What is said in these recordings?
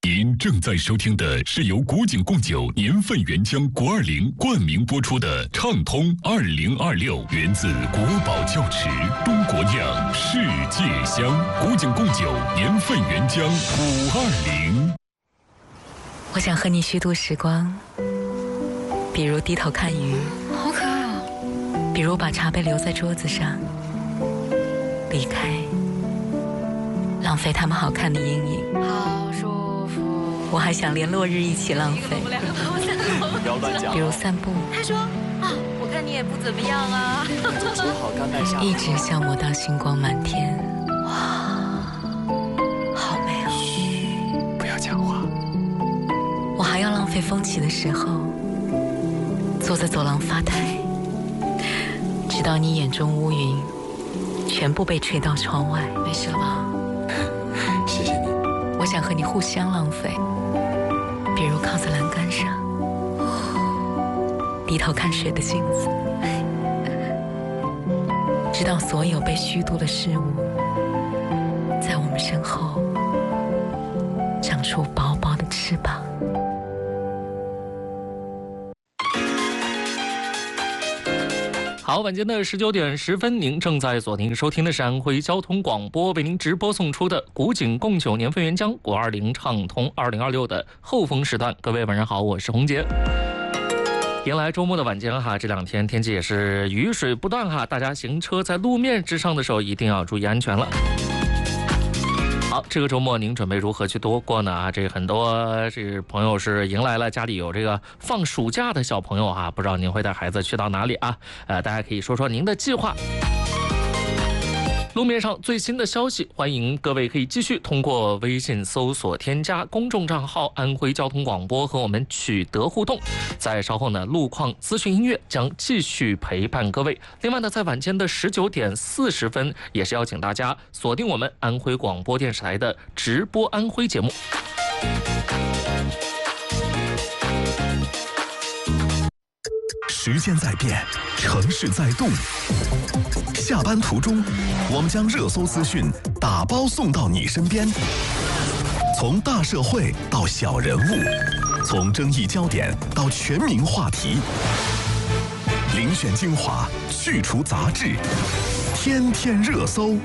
您正在收听的是由古井贡酒年份原浆国20冠名播出的畅通2026，源自国宝窖池，中国酿，世界香。古井贡酒年份原浆520。 我想和你虚度时光，比如低头看鱼， 好可爱哦。 比如把茶杯留在桌子上，离开，浪费他们好看的阴影。 好舒服。 我还想连落日一起浪费， 不要乱讲。 比如散步。 他说啊，我看你也不怎么样啊。 说好甘拜下。 一直消磨到星光满天。哇，好美哦！ 嘘，不要讲话。 我还要浪费风起的时候，坐在走廊发呆，直到你眼中乌云全部被吹到窗外。没事了吧？ 谢谢你。 我想和你互相浪费，比如靠在栏杆上，低头看水的镜子，直到所有被虚度的事物在我们身后长出薄薄的翅膀。 好，晚间的19点10分，您正在锁定收听的是安徽交通广播为您直播送出的古井贡酒年份原浆520畅通2026的后风时段。各位晚上好，我是洪杰。迎来周末的晚间哈，这两天天气也是雨水不断哈，大家行车在路面之上的时候一定要注意安全了。好，这个周末您准备如何去度过呢？这很多朋友是迎来了家里有这个放暑假的小朋友哈，不知道您会带孩子去到哪里啊？大家可以说说您的计划。路面上最新的消息，欢迎各位可以继续通过微信搜索添加公众账号安徽交通广播和我们取得互动。在稍后呢，路况资讯音乐将继续陪伴各位。另外呢，在晚间的19点40分，也是邀请大家锁定我们安徽广播电视台的直播安徽节目。 时间在变，城市在动。下班途中，我们将热搜资讯打包送到你身边。从大社会到小人物，从争议焦点到全民话题，遴选精华，去除杂质，天天热搜。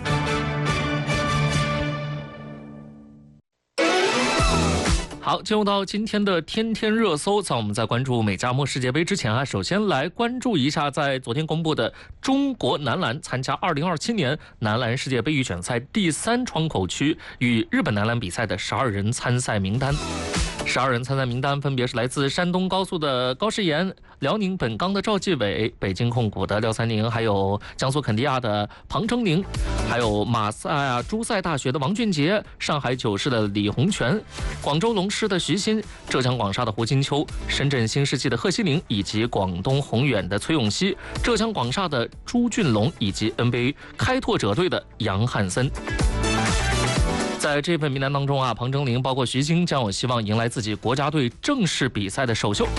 好，进入到今天的天天热搜，在我们在关注美加墨世界杯之前啊，首先来关注一下在昨天公布的中国男篮参加2027年男篮世界杯预选赛第3窗口区与日本男篮比赛的12人参赛名单。12人参赛名单分别是来自山东高速的高诗岩、辽宁本钢的赵继伟、北京控股的廖三宁，还有江苏肯尼亚的庞征宁，还有马萨亚诸塞大学的王俊杰、上海九世的李洪权、广州龙狮的徐新、浙江广厦的胡金秋、深圳新世纪的贺西宁，以及广东宏远的崔永熙、浙江广厦的朱俊龙，以及 NBA 开拓者队的杨汉森。在这份名单当中啊，庞征宁包括徐星将有希望迎来自己国家队正式比赛的首秀。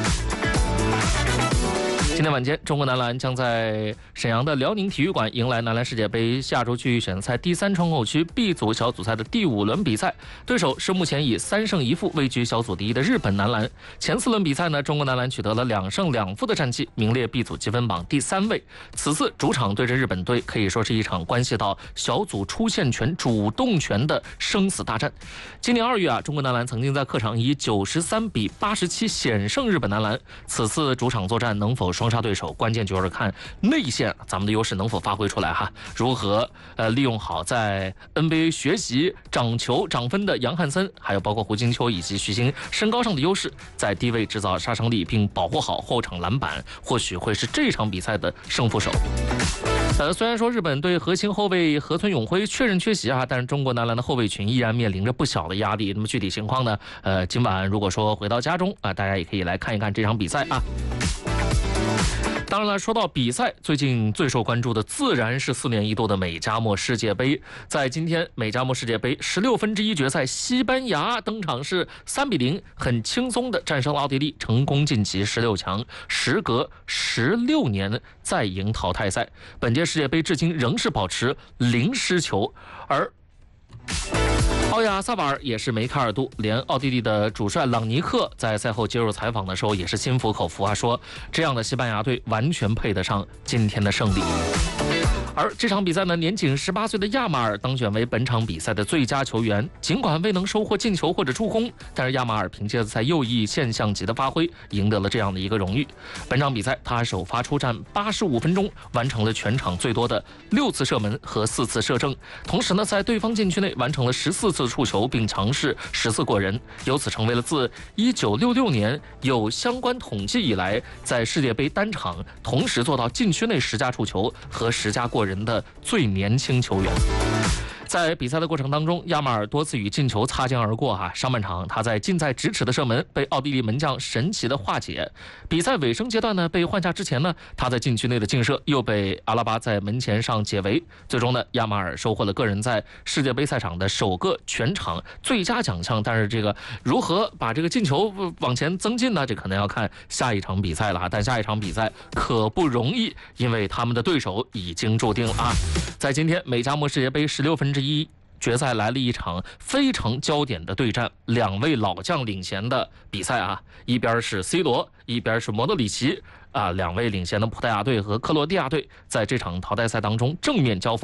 今天晚间，中国男篮将在沈阳的辽宁体育馆迎来男篮世界杯亚洲区预选赛第3窗口区 B 组小组赛的第5轮比赛，对手是目前以3胜1负位居小组第1的日本男篮。前4轮比赛呢，中国男篮取得了2胜2负的战绩，名列 B 组积分榜第3位。此次主场对阵日本队，可以说是一场关系到小组出线权、主动权的生死大战。今年2月啊，中国男篮曾经在客场以93比87险胜日本男篮。此次主场作战能否双杀对手，关键就是看内线咱们的优势能否发挥出来哈，如何利用好在 NBA 学习长球长分的杨汉森，还有包括胡金秋以及徐星身高上的优势，在低位制造杀伤力并保护好后场篮板，或许会是这场比赛的胜负手。虽然说日本队核心后卫河村永辉确认缺席啊，但是中国男篮的后卫群依然面临着不小的压力。那么具体情况呢？今晚如果说回到家中啊，大家也可以来看一看这场比赛啊。当然了，说到比赛，最近最受关注的自然是4年一度的美加墨世界杯。在今天美加墨世界杯16分之一决赛，西班牙登场是3比0，很轻松的战胜了奥地利，成功晋级16强，时隔16年再赢淘汰赛。本届世界杯至今仍是保持0失球，而奥亚萨瓦尔也是梅开二度，连奥地利的主帅朗尼克在赛后接受采访的时候也是心服口服啊，说这样的西班牙队完全配得上今天的胜利。而这场比赛呢，年仅18岁的亚马尔当选为本场比赛的最佳球员。尽管未能收获进球或者助攻，但是亚马尔凭借在右翼现象级的发挥，赢得了这样的一个荣誉。本场比赛他首发出战85分钟，完成了全场最多的6次射门和4次射正，同时呢，在对方禁区内完成了14次触球，并尝试10次过人，由此成为了自1966年有相关统计以来，在世界杯单场同时做到禁区内10加触球和10加过人的最年轻球员。在比赛的过程当中，亚马尔多次与进球擦肩而过上半场他在近在咫尺的射门被奥地利门将神奇的化解。比赛尾声阶段呢，被换下之前呢，他在禁区内的劲射又被阿拉巴在门前上解围。最终呢，亚马尔收获了个人在世界杯赛场的首个全场最佳奖项。但是这个如何把这个进球往前增进呢？这可能要看下一场比赛了但下一场比赛可不容易，因为他们的对手已经注定了在今天美加墨世界杯1/16决赛来了一场非常焦点的对战，2位老将领衔的比赛一边是 C 罗，一边是莫德里奇2位领衔的葡萄牙队和克罗地亚队在这场淘汰赛当中正面交锋。